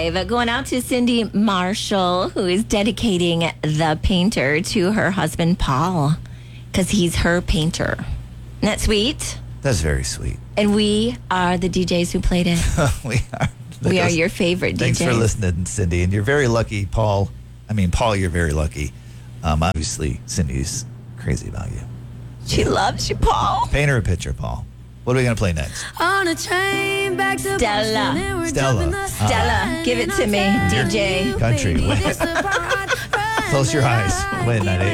5 going out to Cindy Marshall, who is dedicating the painter to her husband, Paul, because he's her painter. Isn't that sweet? That's very sweet. And we are the DJs who played it. We are. We are your favorite DJs. Thanks for listening, Cindy. And you're very lucky, Paul. Paul, you're very lucky. Obviously, Cindy's crazy about you. She loves you, Paul. Paint her a picture, Paul. What are we going to play next? On a train back to Stella. Stella. Give it to me, DJ. Country. Close your eyes. Wait, 9